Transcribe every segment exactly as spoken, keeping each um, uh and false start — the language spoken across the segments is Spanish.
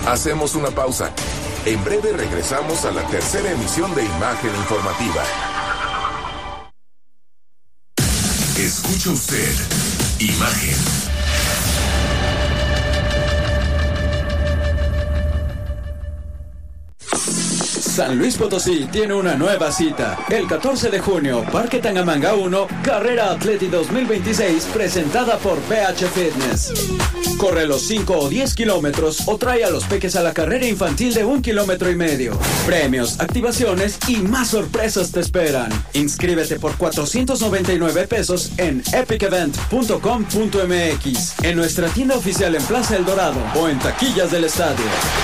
Hacemos una pausa. En breve regresamos a la tercera emisión de Imagen Informativa. Escucha usted Imagen. San Luis Potosí tiene una nueva cita. El catorce de junio, Parque Tangamanga uno, Carrera Atleti dos mil veintiséis, presentada por P H Fitness. Corre los cinco o diez kilómetros o trae a los peques a la carrera infantil de un kilómetro y medio. Premios, activaciones y más sorpresas te esperan. Inscríbete por cuatrocientos noventa y nueve pesos en epic event punto com punto m x, en nuestra tienda oficial en Plaza El Dorado o en taquillas del estadio.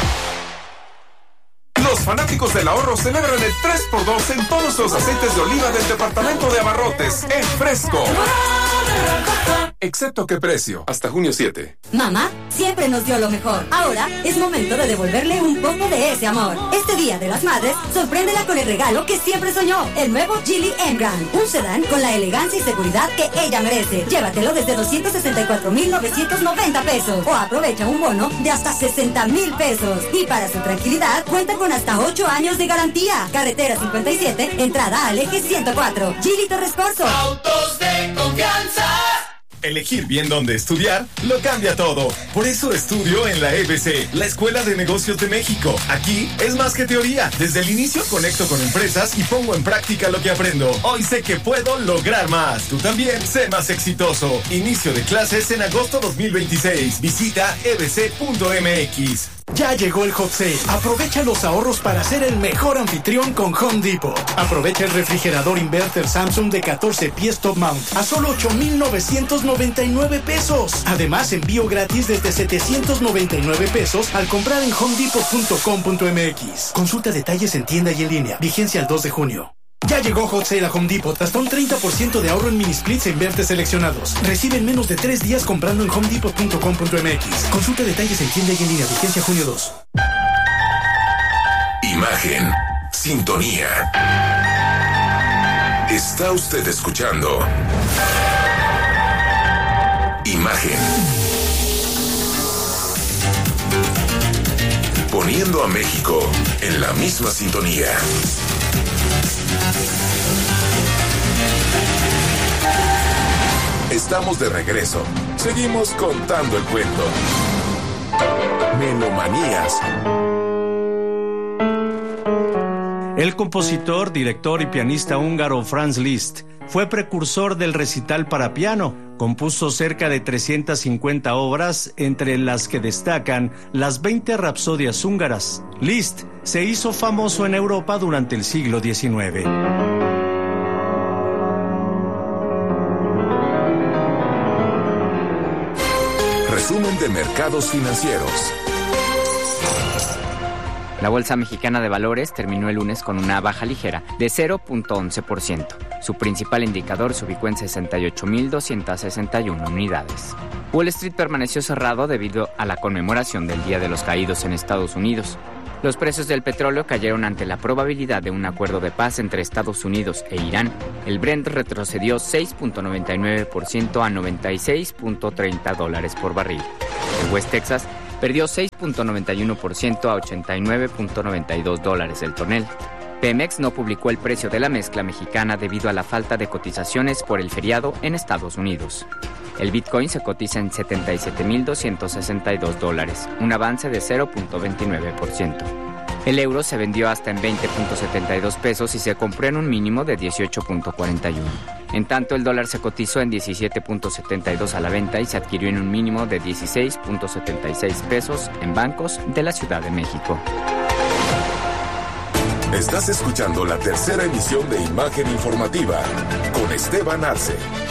Los fanáticos del ahorro celebran el tres por dos en todos los aceites de oliva del departamento de abarrotes en Fresco. Excepto qué precio, hasta junio siete. Mamá siempre nos dio lo mejor. Ahora es momento de devolverle un poco de ese amor. Este Día de las Madres, sorpréndela con el regalo que siempre soñó. El nuevo Geely M-Grand. Un sedán con la elegancia y seguridad que ella merece. Llévatelo desde doscientos sesenta y cuatro mil novecientos noventa pesos. O aprovecha un bono de hasta sesenta mil pesos. Y para su tranquilidad, cuenta con hasta ocho años de garantía. Carretera cincuenta y siete, entrada al eje ciento cuatro. Geely Torres Corso. Autos de confianza. Elegir bien dónde estudiar lo cambia todo. Por eso estudio en la E B C, la Escuela de Negocios de México. Aquí es más que teoría. Desde el inicio conecto con empresas y pongo en práctica lo que aprendo. Hoy sé que puedo lograr más. Tú también sé más exitoso. Inicio de clases en agosto dos mil veintiséis. Visita e b c punto m x. Ya llegó el Hot Sale. Aprovecha los ahorros para ser el mejor anfitrión con Home Depot. Aprovecha el refrigerador inverter Samsung de catorce pies top mount a solo ocho mil novecientos noventa y nueve pesos. Además, envío gratis desde setecientos noventa y nueve pesos al comprar en home depot punto com punto m x. Consulta detalles en tienda y en línea. Vigencia el dos de junio. Ya llegó Hot Sale a Home Depot. Hasta un treinta por ciento de ahorro en mini splits e inverters seleccionados. Recibe en menos de tres días comprando en home depot punto com punto m x. Consulta detalles en tienda y en línea. Vigencia junio dos. Imagen. Sintonía. Está usted escuchando Imagen. Poniendo a México en la misma sintonía. Estamos de regreso. Seguimos contando el cuento. Melomanías. El compositor, director y pianista húngaro Franz Liszt fue precursor del recital para piano. Compuso cerca de trescientas cincuenta obras, entre las que destacan las veinte rapsodias húngaras. Liszt se hizo famoso en Europa durante el siglo diecinueve. Resumen de mercados financieros. La Bolsa Mexicana de Valores terminó el lunes con una baja ligera de cero punto once por ciento. Su principal indicador se ubicó en sesenta y ocho mil doscientas sesenta y una unidades. Wall Street permaneció cerrado debido a la conmemoración del Día de los Caídos en Estados Unidos. Los precios del petróleo cayeron ante la probabilidad de un acuerdo de paz entre Estados Unidos e Irán. El Brent retrocedió seis punto noventa y nueve por ciento a noventa y seis punto treinta dólares por barril. El West Texas perdió seis punto noventa y uno por ciento a ochenta y nueve punto noventa y dos dólares el tonel. Pemex no publicó el precio de la mezcla mexicana debido a la falta de cotizaciones por el feriado en Estados Unidos. El Bitcoin se cotiza en setenta y siete mil doscientos sesenta y dos dólares, un avance de cero punto veintinueve por ciento. El euro se vendió hasta en veinte punto setenta y dos pesos y se compró en un mínimo de dieciocho punto cuarenta y uno. En tanto, el dólar se cotizó en diecisiete punto setenta y dos a la venta y se adquirió en un mínimo de dieciséis punto setenta y seis pesos en bancos de la Ciudad de México. Estás escuchando la tercera emisión de Imagen Informativa con Esteban Arce.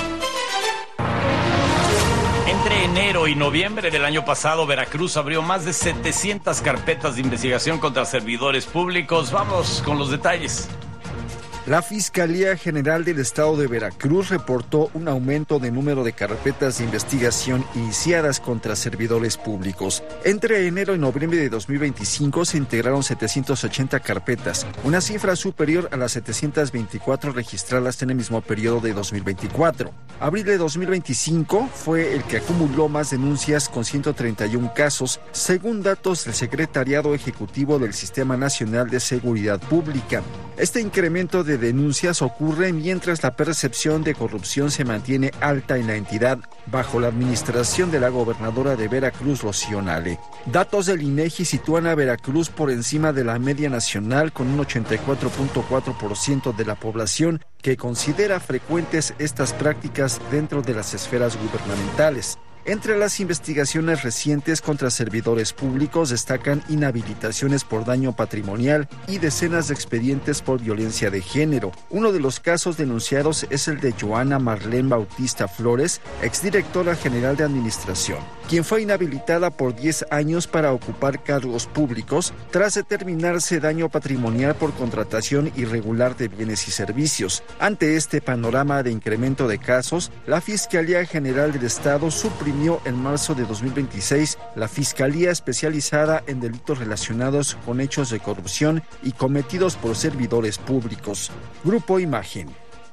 Entre enero y noviembre del año pasado, Veracruz abrió más de setecientas carpetas de investigación contra servidores públicos. Vamos con los detalles. La Fiscalía General del Estado de Veracruz reportó un aumento de número de carpetas de investigación iniciadas contra servidores públicos. Entre enero y noviembre de dos mil veinticinco se integraron setecientas ochenta carpetas, una cifra superior a las setecientas veinticuatro registradas en el mismo periodo de dos mil veinticuatro. Abril de dos mil veinticinco fue el que acumuló más denuncias con ciento treinta y uno casos, según datos del Secretariado Ejecutivo del Sistema Nacional de Seguridad Pública. Este incremento de denuncias ocurre mientras la percepción de corrupción se mantiene alta en la entidad bajo la administración de la gobernadora de Veracruz, Rocío Nale. Datos del INEGI sitúan a Veracruz por encima de la media nacional con un ochenta y cuatro punto cuatro por ciento de la población que considera frecuentes estas prácticas dentro de las esferas gubernamentales. Entre las investigaciones recientes contra servidores públicos destacan inhabilitaciones por daño patrimonial y decenas de expedientes por violencia de género. Uno de los casos denunciados es el de Joana Marlene Bautista Flores, exdirectora general de administración, quien fue inhabilitada por diez años para ocupar cargos públicos tras determinarse daño patrimonial por contratación irregular de bienes y servicios. Ante este panorama de incremento de casos, la Fiscalía General del Estado suprimió en marzo de dos mil veintiséis la Fiscalía Especializada en Delitos Relacionados con Hechos de Corrupción y cometidos por servidores públicos. Grupo Imagen.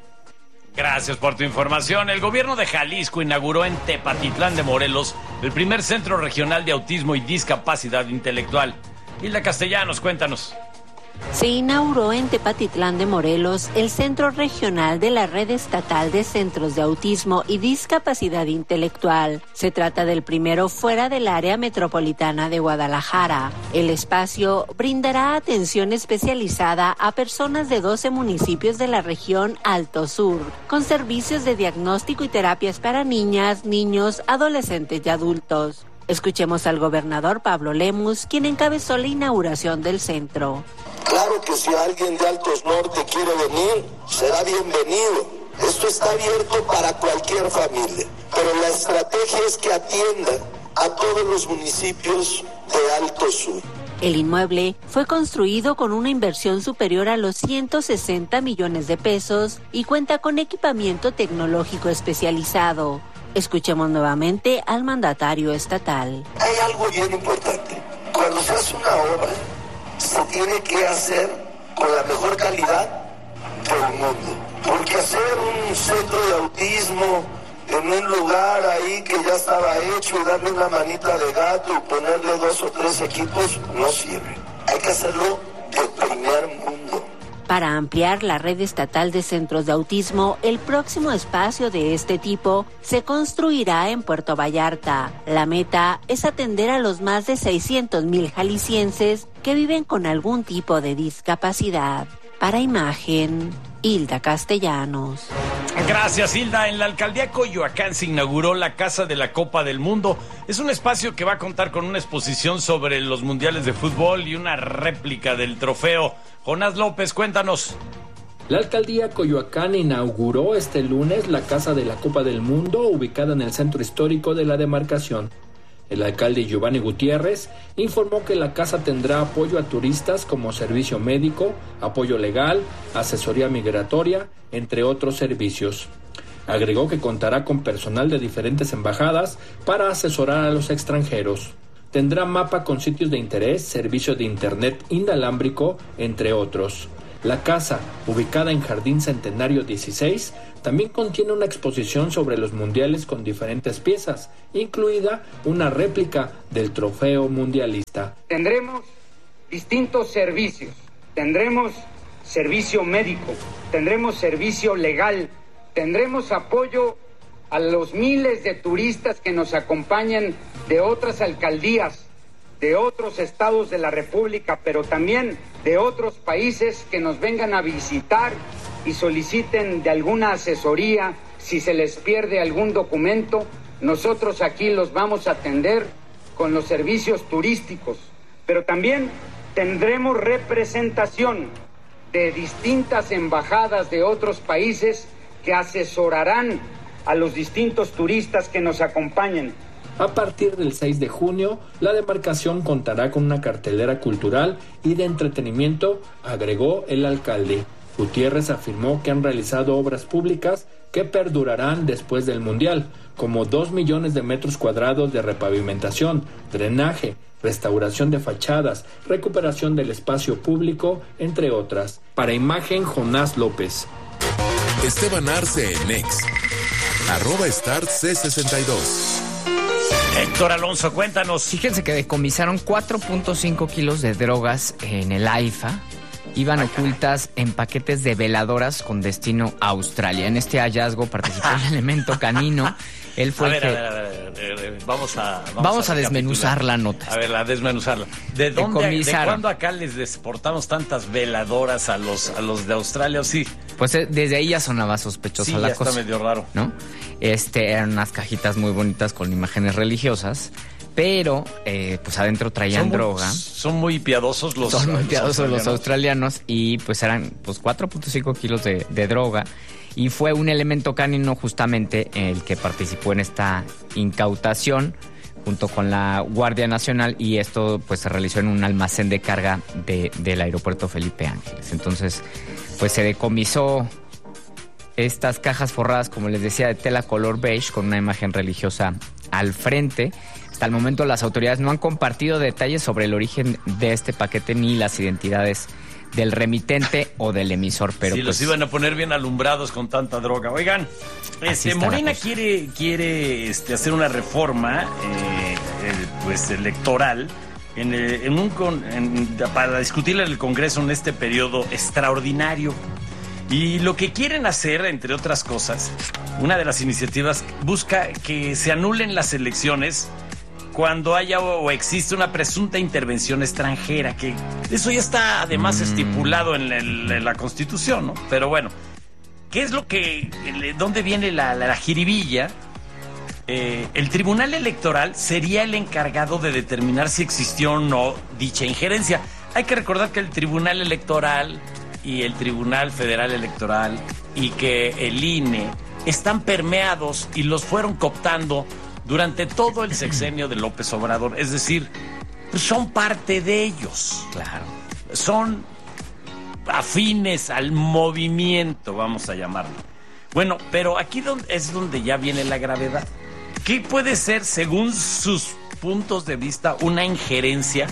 Gracias por tu información. El gobierno de Jalisco inauguró en Tepatitlán de Morelos el primer centro regional de autismo y discapacidad intelectual. Hilda Castellanos, cuéntanos. Se inauguró en Tepatitlán de Morelos el Centro Regional de la Red Estatal de Centros de Autismo y Discapacidad Intelectual. Se trata del primero fuera del área metropolitana de Guadalajara. El espacio brindará atención especializada a personas de doce municipios de la región Alto Sur, con servicios de diagnóstico y terapias para niñas, niños, adolescentes y adultos. Escuchemos al gobernador Pablo Lemus, quien encabezó la inauguración del centro. Claro que si alguien de Altos Norte quiere venir, será bienvenido. Esto está abierto para cualquier familia, pero la estrategia es que atienda a todos los municipios de Alto Sur. El inmueble fue construido con una inversión superior a los ciento sesenta millones de pesos y cuenta con equipamiento tecnológico especializado. Escuchemos nuevamente al mandatario estatal. Hay algo bien importante. Cuando se hace una obra, se tiene que hacer con la mejor calidad del mundo. Porque hacer un centro de autismo en un lugar ahí que ya estaba hecho y darle una manita de gato y ponerle dos o tres equipos no sirve. Hay que hacerlo de primer mundo. Para ampliar la red estatal de centros de autismo, el próximo espacio de este tipo se construirá en Puerto Vallarta. La meta es atender a los más de seiscientos mil jaliscienses que viven con algún tipo de discapacidad. Para Imagen, Hilda Castellanos. Gracias, Hilda. En la alcaldía Coyoacán se inauguró la Casa de la Copa del Mundo. Es un espacio que va a contar con una exposición sobre los mundiales de fútbol y una réplica del trofeo. Jonás López, cuéntanos. La alcaldía Coyoacán inauguró este lunes la Casa de la Copa del Mundo, ubicada en el centro histórico de la demarcación. El alcalde Giovanni Gutiérrez informó que la casa tendrá apoyo a turistas como servicio médico, apoyo legal, asesoría migratoria, entre otros servicios. Agregó que contará con personal de diferentes embajadas para asesorar a los extranjeros. Tendrá mapa con sitios de interés, servicio de internet inalámbrico, entre otros. La casa, ubicada en Jardín Centenario dieciséis, también contiene una exposición sobre los mundiales con diferentes piezas, incluida una réplica del trofeo mundialista. Tendremos distintos servicios, tendremos servicio médico, tendremos servicio legal, tendremos apoyo a los miles de turistas que nos acompañan de otras alcaldías, de otros estados de la República, pero también de otros países que nos vengan a visitar y soliciten de alguna asesoría. Si se les pierde algún documento, nosotros aquí los vamos a atender con los servicios turísticos, pero también tendremos representación de distintas embajadas de otros países que asesorarán a los distintos turistas que nos acompañen. A partir del seis de junio, la demarcación contará con una cartelera cultural y de entretenimiento, agregó el alcalde. Gutiérrez afirmó que han realizado obras públicas que perdurarán después del Mundial, como dos millones de metros cuadrados de repavimentación, drenaje, restauración de fachadas, recuperación del espacio público, entre otras. Para Imagen, Jonás López. Esteban Arce en X, arroba Start C sesenta y dos. Héctor Alonso, cuéntanos. Fíjense que decomisaron cuatro punto cinco kilos de drogas en el AIFA. Iban Acá. ocultas en paquetes de veladoras con destino a Australia. En este hallazgo participó el elemento canino. Él fue a ver, que... a ver, a ver, a ver, a ver, vamos a... Vamos, vamos a, a desmenuzar la nota. A ver, a desmenuzarla. ¿De dónde, de cuándo acá les exportamos tantas veladoras a los, a los de Australia o sí? Pues desde ahí ya sonaba sospechosa sí, la ya cosa. Está medio raro. ¿No? Este, eran unas cajitas muy bonitas con imágenes religiosas, pero eh, pues adentro traían son muy, droga. Son muy piadosos los Son muy piadosos los australianos. los australianos y pues eran pues cuatro punto cinco kilos de, de droga. Y fue un elemento canino justamente el que participó en esta incautación junto con la Guardia Nacional, y esto pues se realizó en un almacén de carga de, del aeropuerto Felipe Ángeles. Entonces pues se decomisó estas cajas forradas, como les decía, de tela color beige con una imagen religiosa al frente. Hasta el momento las autoridades no han compartido detalles sobre el origen de este paquete ni las identidades del remitente o del emisor, pero sí, pues, los iban a poner bien alumbrados con tanta droga. Oigan, este Morena quiere quiere este hacer una reforma eh, eh, pues electoral en, el, en un con, en, para discutirla en el Congreso en este periodo extraordinario. Y lo que quieren hacer, entre otras cosas, una de las iniciativas busca que se anulen las elecciones cuando haya o existe una presunta intervención extranjera, que eso ya está además mm. estipulado en la, en la Constitución, ¿no? Pero bueno, ¿qué es lo que, dónde viene la, la, la jiribilla? Eh, el Tribunal Electoral sería el encargado de determinar si existió o no dicha injerencia. Hay que recordar que el Tribunal Electoral y el Tribunal Federal Electoral y que el I N E están permeados y los fueron cooptando durante todo el sexenio de López Obrador. Es decir, son parte de ellos. Claro. Son afines al movimiento, vamos a llamarlo. Bueno, pero aquí es donde ya viene la gravedad. ¿Qué puede ser, según sus puntos de vista, una injerencia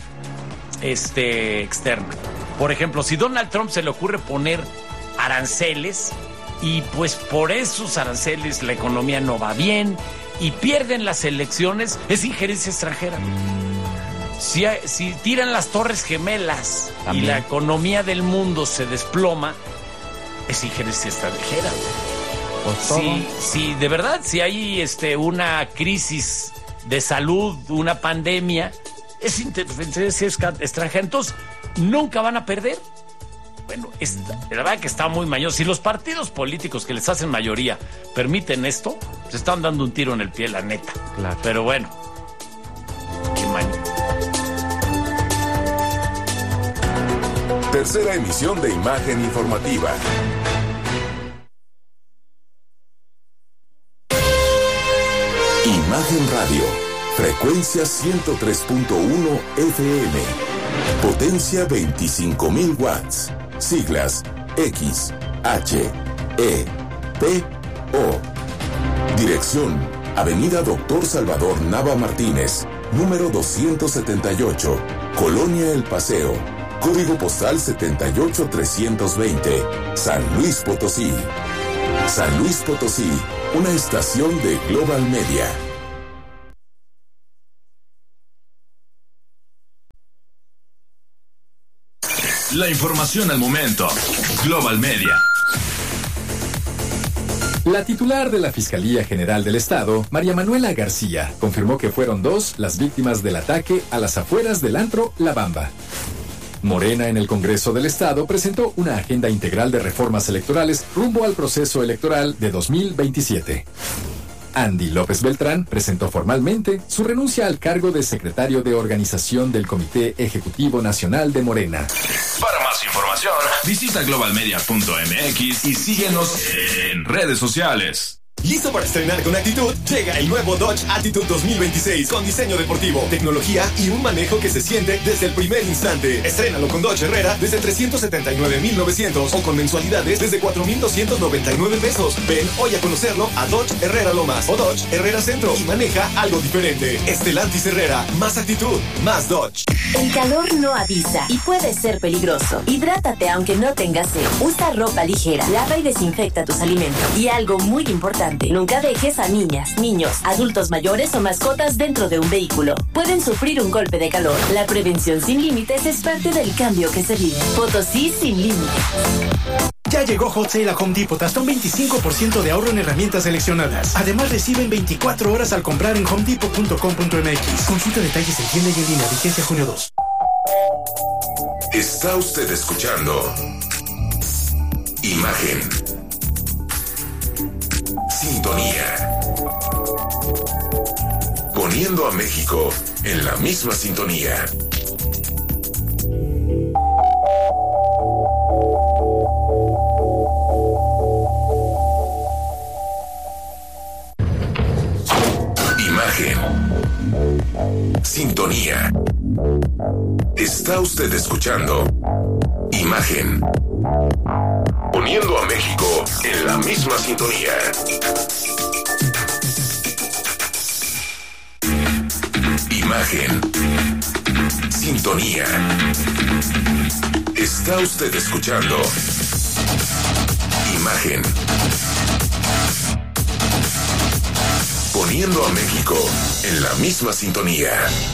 este, externa? Por ejemplo, si Donald Trump se le ocurre poner aranceles y pues por esos aranceles la economía no va bien y pierden las elecciones, es injerencia extranjera. Si, si tiran las Torres Gemelas también, y la economía del mundo se desploma, es injerencia extranjera. Pues si, si de verdad, si hay este, una crisis de salud, una pandemia, es interferencia extranjera. Entonces, nunca van a perder. Bueno, es, la verdad que está muy mañoso. Si los partidos políticos que les hacen mayoría permiten esto, se están dando un tiro en el pie, la neta. Claro. Pero bueno, qué maño. Tercera emisión de Imagen Informativa. Imagen Radio, frecuencia ciento tres punto uno F M, potencia veinticinco mil watts, siglas X, H, E, P, O. Dirección, Avenida Doctor Salvador Nava Martínez, número doscientos setenta y ocho, Colonia El Paseo, código postal setenta y ocho trescientos veinte, San Luis Potosí. San Luis Potosí, una estación de Global Media. La información al momento. Global Media. La titular de la Fiscalía General del Estado, María Manuela García, confirmó que fueron dos las víctimas del ataque a las afueras del antro La Bamba. Morena en el Congreso del Estado presentó una agenda integral de reformas electorales rumbo al proceso electoral de dos mil veintisiete. Andy López Beltrán presentó formalmente su renuncia al cargo de secretario de organización del Comité Ejecutivo Nacional de Morena. Para más información, visita global media punto m x y síguenos en redes sociales. ¿Listo para estrenar con actitud? Llega el nuevo Dodge Attitude dos mil veintiséis con diseño deportivo, tecnología y un manejo que se siente desde el primer instante. Estrénalo con Dodge Herrera desde trescientos setenta y nueve mil novecientos o con mensualidades desde cuatro mil doscientos noventa y nueve pesos. Ven hoy a conocerlo a Dodge Herrera Lomas o Dodge Herrera Centro y maneja algo diferente. Stellantis Herrera, más actitud, más Dodge. El calor no avisa y puede ser peligroso. Hidrátate aunque no tengas sed. Usa ropa ligera, lava y desinfecta tus alimentos. Y algo muy importante, nunca dejes a niñas, niños, adultos mayores o mascotas dentro de un vehículo. Pueden sufrir un golpe de calor. La prevención sin límites es parte del cambio que se vive. Potosí sin límites. Ya llegó Hot Sale a Home Depot, hasta un veinticinco por ciento de ahorro en herramientas seleccionadas. Además, reciben veinticuatro horas al comprar en home depot punto com punto m x. Consulta detalles en tienda y en línea, vigencia junio dos. Está usted escuchando Imagen. Sintonía. Poniendo a México en la misma sintonía. Imagen. Sintonía. Está usted escuchando Imagen. Poniendo a México en la misma sintonía. Imagen. Sintonía. Está usted escuchando Imagen. Poniendo a México en la misma sintonía.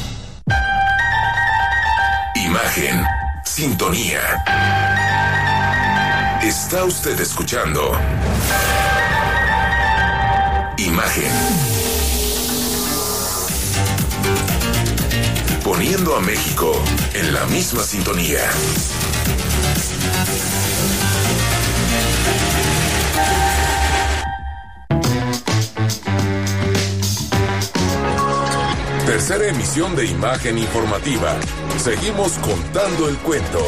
Imagen. Sintonía. Está usted escuchando Imagen. Poniendo a México en la misma sintonía. Tercera emisión de Imagen Informativa. Seguimos contando el cuento.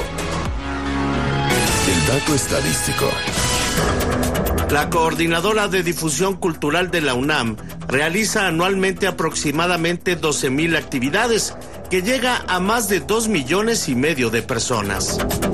El dato estadístico. La Coordinadora de Difusión Cultural de la UNAM realiza anualmente aproximadamente doce mil actividades, que llega a más de dos millones y medio de personas.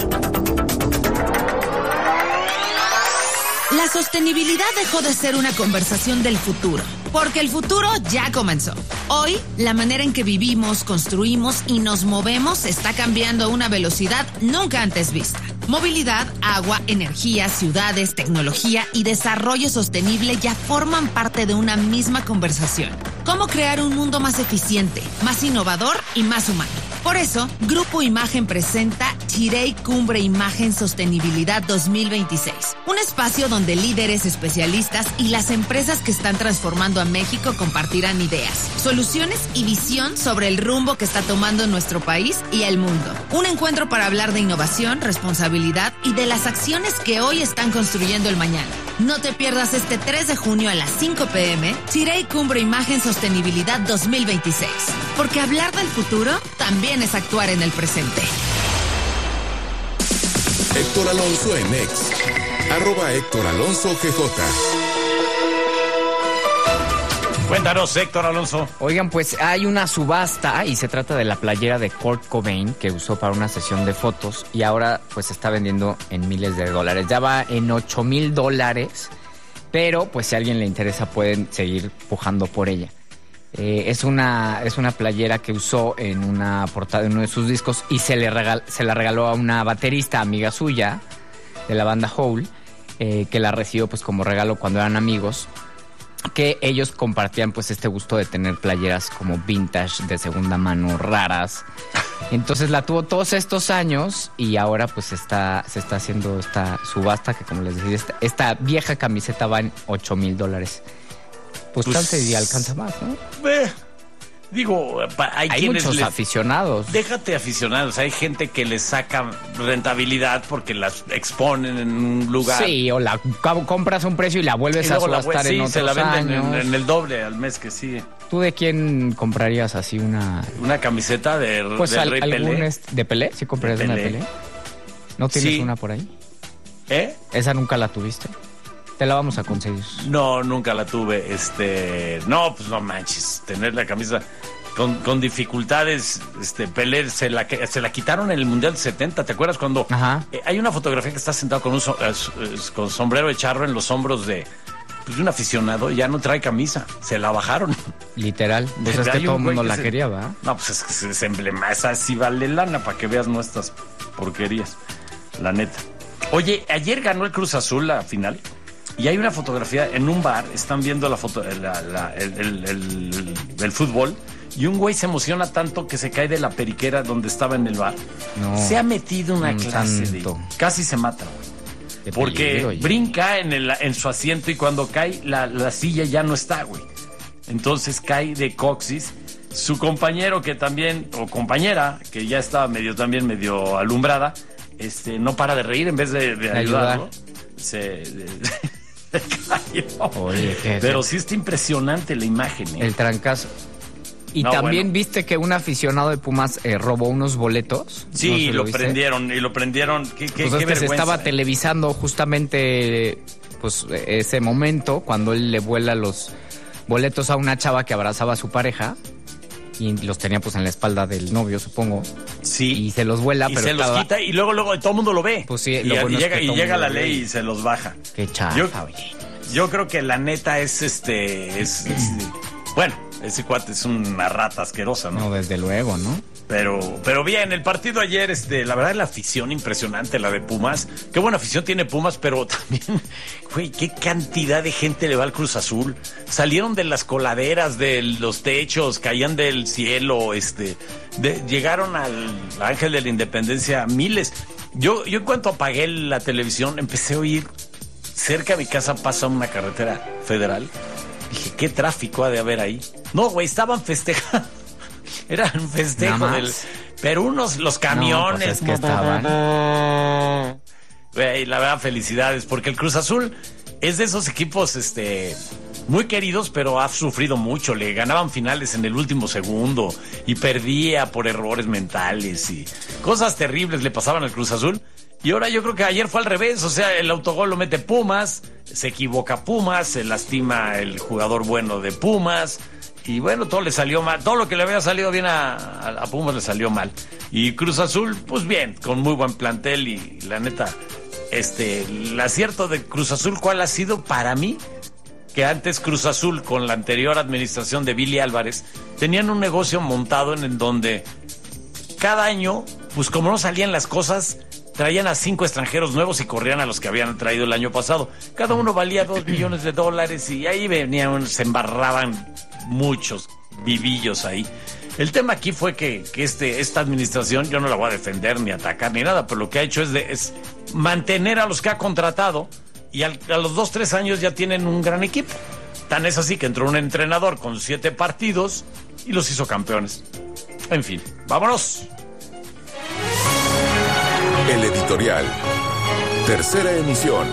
La sostenibilidad dejó de ser una conversación del futuro, porque el futuro ya comenzó. Hoy, la manera en que vivimos, construimos y nos movemos está cambiando a una velocidad nunca antes vista. Movilidad, agua, energía, ciudades, tecnología y desarrollo sostenible ya forman parte de una misma conversación. ¿Cómo crear un mundo más eficiente, más innovador y más humano? Por eso, Grupo Imagen presenta Chirey Cumbre Imagen Sostenibilidad dos mil veintiséis, un espacio donde líderes, especialistas y las empresas que están transformando a México compartirán ideas, soluciones y visión sobre el rumbo que está tomando nuestro país y el mundo. Un encuentro para hablar de innovación, responsabilidad y de las acciones que hoy están construyendo el mañana. No te pierdas este tres de junio a las cinco pe eme, Chirey Cumbre Imagen Sostenibilidad dos mil veintiséis, porque hablar del futuro también es actuar en el presente. Héctor Alonso en X, arroba Héctor Alonso G J. Cuéntanos, Héctor Alonso. Oigan, pues hay una subasta y se trata de la playera de Kurt Cobain que usó para una sesión de fotos y ahora pues se está vendiendo en miles de dólares. Ya va en ocho mil dólares, pero pues si a alguien le interesa pueden seguir pujando por ella. Eh, es una es una playera que usó en una portada de uno de sus discos y se le regal, se la regaló a una baterista amiga suya de la banda Hole, eh, que la recibió pues como regalo cuando eran amigos, que ellos compartían pues este gusto de tener playeras como vintage de segunda mano raras. Entonces la tuvo todos estos años y ahora pues está se está haciendo esta subasta que, como les decía, esta, esta vieja camiseta va en ocho mil dólares. Pues, pues tal y alcanza más, ¿no? Eh, digo, hay, hay quienes muchos les, aficionados. Déjate aficionados, hay gente que les saca rentabilidad porque las exponen en un lugar. Sí, o la compras a un precio y la vuelves y a subastar la, en sí, otros se la venden años. En, en el doble al mes que sigue. ¿Tú de quién comprarías así una... Una camiseta de, pues de al, Rey Pelé? Est- ¿De Pelé? ¿Sí comprarías de una de Pelé? ¿No tienes sí. una por ahí? ¿Eh? ¿Esa nunca la tuviste? Te la vamos a conseguir. No, nunca la tuve. Este, no, pues no manches, tener la camisa con, con dificultades. Este, Pelé se la, se la quitaron en el Mundial setenta. ¿Te acuerdas cuando eh, hay una fotografía que está sentado con un so, eh, con sombrero de charro en los hombros de, pues, de un aficionado? Ya no trae camisa, se la bajaron. Literal, pues es que todo el mundo la se... quería, ¿verdad? No, pues es que es emblema, esa sí vale lana para que veas nuestras porquerías, la neta. Oye, ayer ganó el Cruz Azul la final. Y hay una fotografía en un bar, están viendo la foto, la, la, el, el, el, el fútbol, y un güey se emociona tanto que se cae de la periquera donde estaba en el bar. No, se ha metido una clase santo. de... Casi se mata, güey. Porque peligro, brinca en, el, en su asiento y cuando cae la, la silla ya no está, güey. Entonces cae de coxis. Su compañero que también, o compañera, que ya estaba medio también medio alumbrada, este, no para de reír en vez de, de ayudarlo. Se... De, Oye, ¿qué es Pero eso? Sí está impresionante la imagen, ¿eh? El trancazo. Y no, también bueno. viste que un aficionado de Pumas eh, robó unos boletos. Sí, no sé, lo, lo prendieron, y lo prendieron. Qué, qué, pues qué es que se estaba eh. televisando justamente pues ese momento cuando él le vuela los boletos a una chava que abrazaba a su pareja. Y los tenía pues en la espalda del novio, supongo. Sí. Y se los vuela, y pero se estaba... los quita y luego luego todo el mundo lo ve. Pues sí, y, lo y bueno llega, es que y llega la ley y se los baja. Qué chafa, yo, oye. Yo creo que la neta es este... Es, es, bueno, ese cuate es una rata asquerosa, ¿no? No, desde luego, ¿no? Pero, pero bien, el partido ayer, este, la verdad, la afición impresionante, la de Pumas. Qué buena afición tiene Pumas, pero también, güey, qué cantidad de gente le va al Cruz Azul. Salieron de las coladeras, de los techos, caían del cielo, este, de, llegaron al Ángel de la Independencia miles. Yo, yo en cuanto apagué la televisión, empecé a oír, cerca de mi casa pasa una carretera federal. Dije, ¿qué tráfico ha de haber ahí? No, güey, estaban festejando. Era un festejo del... Pero unos, los camiones... No, pues es que estaban... Güey, la verdad, felicidades, porque el Cruz Azul es de esos equipos, este... muy queridos, pero ha sufrido mucho. Le ganaban finales en el último segundo y perdía por errores mentales y cosas terribles le pasaban al Cruz Azul. Y ahora yo creo que ayer fue al revés, o sea, el autogol lo mete Pumas, se equivoca Pumas, se lastima el jugador bueno de Pumas, y bueno, todo le salió mal, todo lo que le había salido bien a, a, a Pumas le salió mal. Y Cruz Azul, pues bien, con muy buen plantel y la neta, este, el acierto de Cruz Azul, ¿cuál ha sido para mí? Que antes Cruz Azul, con la anterior administración de Billy Álvarez, tenían un negocio montado en el donde cada año, pues como no salían las cosas, traían a cinco extranjeros nuevos y corrían a los que habían traído el año pasado. Cada uno valía dos millones de dólares y ahí venían, se embarraban muchos vivillos ahí. El tema aquí fue que, que este, esta administración, yo no la voy a defender ni atacar ni nada, pero lo que ha hecho es, de, es mantener a los que ha contratado y al, a los dos, tres años ya tienen un gran equipo. Tan es así que entró un entrenador con siete partidos y los hizo campeones. En fin, vámonos. El editorial. Tercera emisión.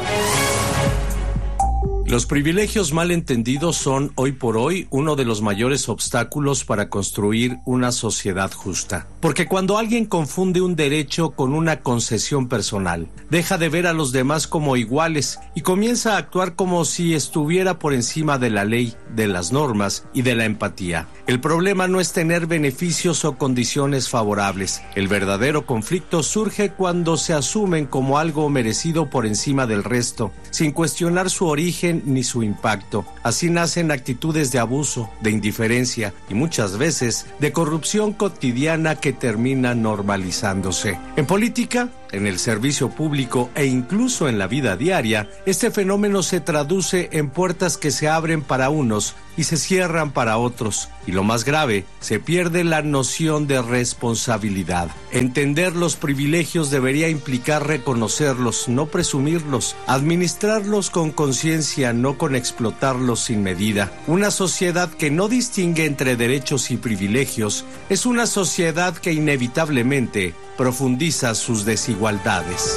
Los privilegios mal entendidos son, hoy por hoy, uno de los mayores obstáculos para construir una sociedad justa. Porque cuando alguien confunde un derecho con una concesión personal, deja de ver a los demás como iguales y comienza a actuar como si estuviera por encima de la ley, de las normas y de la empatía. El problema no es tener beneficios o condiciones favorables. El verdadero conflicto surge cuando se asumen como algo merecido por encima del resto, sin cuestionar su origen ni su impacto. Así nacen actitudes de abuso, de indiferencia y muchas veces de corrupción cotidiana que termina normalizándose. En política, en el servicio público e incluso en la vida diaria, este fenómeno se traduce en puertas que se abren para unos y se cierran para otros. Y lo más grave, se pierde la noción de responsabilidad. Entender los privilegios debería implicar reconocerlos, no presumirlos, administrarlos con conciencia, no con explotarlos sin medida. Una sociedad que no distingue entre derechos y privilegios es una sociedad que inevitablemente profundiza sus desigualdades.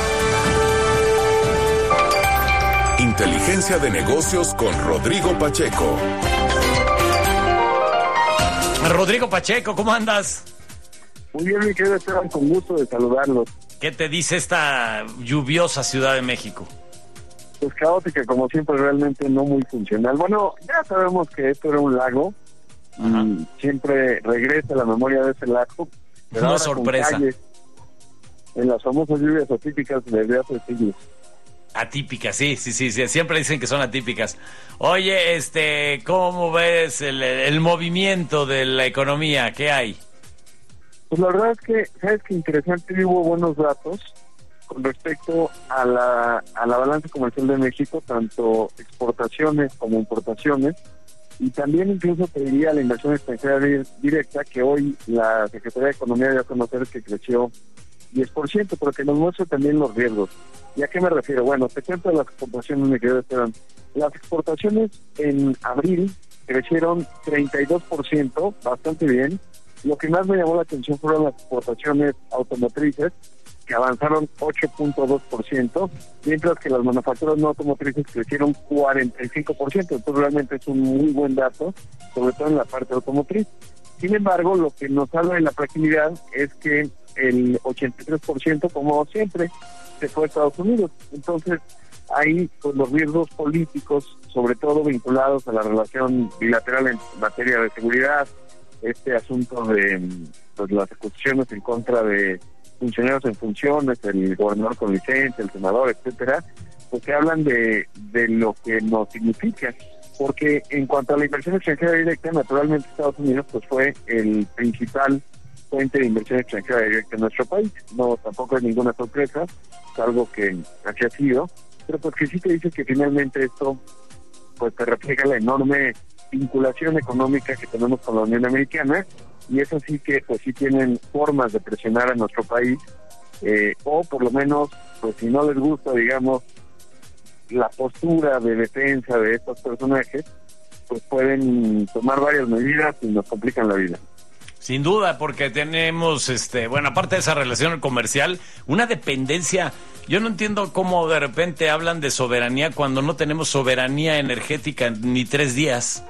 Inteligencia de negocios con Rodrigo Pacheco. Rodrigo Pacheco, ¿cómo andas? Muy bien, mi querido Esteban, con gusto de saludarlos. ¿Qué te dice esta lluviosa Ciudad de México? pues caótica, como siempre, realmente no muy funcional. Bueno, ya sabemos que esto era un lago, Ajá. y siempre regresa la memoria de ese lago. Pero Una ahora con sorpresa. calles, en las famosas lluvias atípicas desde hace siglos. Atípicas, sí, sí, sí, sí, siempre dicen que son atípicas. Oye, este, ¿cómo ves el, el movimiento de la economía? ¿Qué hay? Pues la verdad es que, ¿sabes qué interesante? Hubo buenos datos con respecto a la, a la balanza comercial de México, tanto exportaciones como importaciones, y también incluso te diría la inversión extranjera di- directa, que hoy la Secretaría de Economía dio a conocer que creció diez por ciento, pero que nos muestra también los riesgos. ¿Y a qué me refiero? Bueno, te cuento las exportaciones, mi querido Esteban. Las exportaciones en abril crecieron treinta y dos por ciento, bastante bien. Lo que más me llamó la atención fueron las exportaciones automotrices, que avanzaron ocho punto dos por ciento, mientras que las manufacturas no automotrices crecieron cuarenta y cinco por ciento. Entonces realmente es un muy buen dato, sobre todo en la parte automotriz. Sin embargo, lo que nos habla de la fragilidad es que el ochenta y tres por ciento, como siempre, se fue a Estados Unidos. Entonces, ahí pues, los riesgos políticos, sobre todo vinculados a la relación bilateral en materia de seguridad, este asunto de pues, las acusaciones en contra de funcionarios en funciones, el gobernador con licencia, el senador, etcétera, pues se hablan de, de lo que nos significa. Porque en cuanto a la inversión extranjera directa, naturalmente Estados Unidos pues fue el principal fuente de inversión extranjera directa en nuestro país. No, tampoco es ninguna sorpresa, es algo que así ha sido, pero pues que sí te dice que finalmente esto pues te refleja la enorme vinculación económica que tenemos con la Unión Americana, y eso sí que pues sí tienen formas de presionar a nuestro país, eh, o por lo menos, pues si no les gusta, digamos, la postura de defensa de estos personajes, pues pueden tomar varias medidas y nos complican la vida. Sin duda, porque tenemos, este, bueno, aparte de esa relación comercial, una dependencia. Yo no entiendo cómo de repente hablan de soberanía cuando no tenemos soberanía energética ni tres días.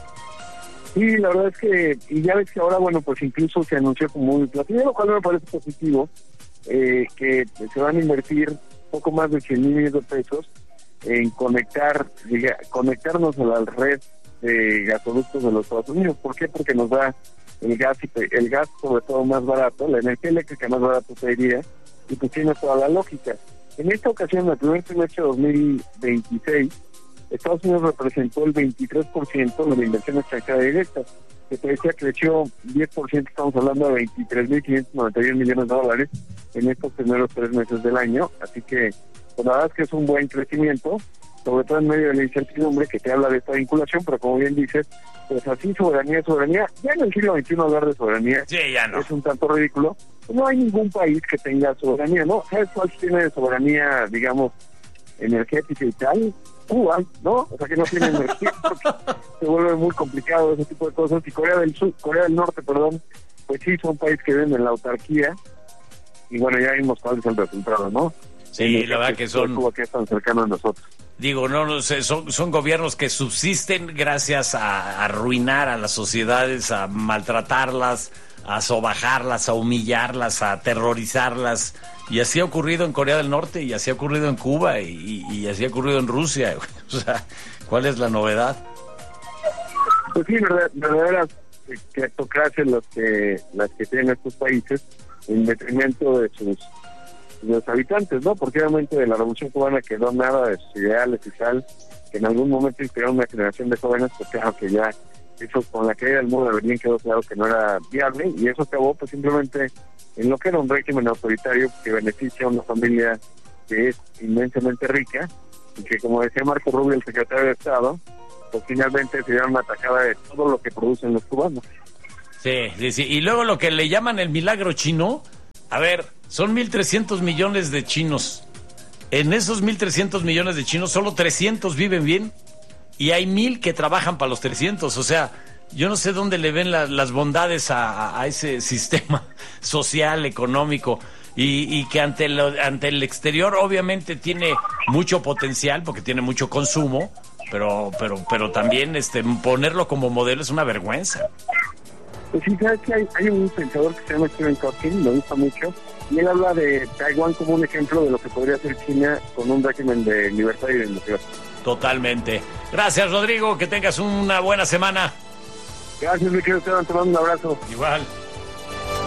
Sí, la verdad es que, y ya ves que ahora, bueno, pues incluso se anunció como un platillo, lo cual me parece positivo, eh, que se van a invertir poco más de cien mil millones de pesos en conectar, diga, conectarnos a la red de gasoductos de los Estados Unidos. ¿Por qué? Porque nos da el gas, y el gas sobre todo más barato, la energía eléctrica más barato se diría, y pues tiene toda la lógica. En esta ocasión, en el primer trimestre de dos mil veintiséis, Estados Unidos representó el veintitrés por ciento de la inversión extranjera directa, que te decía creció diez por ciento, estamos hablando de veintitrés mil quinientos noventa y uno millones de dólares en estos primeros tres meses del año, así que pues, la verdad es que es un buen crecimiento, sobre todo en medio de la incertidumbre que te habla de esta vinculación, pero como bien dices, pues así soberanía, soberanía, ya en el siglo veintiuno hablar de soberanía sí, ya no. es un tanto ridículo. No hay ningún país que tenga soberanía, ¿no? ¿Sabes cuál tiene soberanía, digamos, energética y tal? Cuba, ¿no? O sea, que no tiene energía, porque se vuelve muy complicado ese tipo de cosas. Y Corea del Sur, Corea del Norte, perdón, pues sí, son países que viven en la autarquía, y bueno, ya vimos cuál es el resultado, ¿no? Sí, la verdad que son... Cuba, que es tan cercano a nosotros. Digo, no, no sé, son, son gobiernos que subsisten gracias a, a arruinar a las sociedades, a maltratarlas, a sobajarlas, a humillarlas, a aterrorizarlas. Y así ha ocurrido en Corea del Norte, y así ha ocurrido en Cuba, y, y así ha ocurrido en Rusia. O sea, ¿cuál es la novedad? Pues sí, verdad, verdaderas cleptocracias las que, las que tienen estos países en detrimento de sus, de sus habitantes, ¿no? Porque obviamente de la Revolución Cubana quedó nada de sus ideales y tal, que en algún momento inspiraron una generación de jóvenes, pues claro que ya eso con la caída del muro de Berlín quedó claro que no era viable, y eso acabó pues simplemente en lo que era un régimen autoritario que beneficia a una familia que es inmensamente rica, y que, como decía Marco Rubio, el secretario de Estado, pues finalmente se dieron una atacada de todo lo que producen los cubanos. Sí, sí, sí. Y luego lo que le llaman el milagro chino, a ver, son mil trescientos millones de chinos. En esos mil trescientos millones de chinos, solo trescientos viven bien, y hay mil que trabajan para los trescientos. O sea, yo no sé dónde le ven la, las bondades a, a, a ese sistema social, económico, y, y que ante, lo, ante el exterior obviamente tiene mucho potencial porque tiene mucho consumo, pero pero pero también este ponerlo como modelo es una vergüenza. Pues sí, sabes que hay, hay un pensador que se llama Stephen Hawking, me gusta mucho, y él habla de Taiwán como un ejemplo de lo que podría hacer China con un régimen de libertad y democracia. Totalmente. Gracias, Rodrigo, que tengas una buena semana. Gracias, mi querido Esteban, te mando un abrazo. Igual.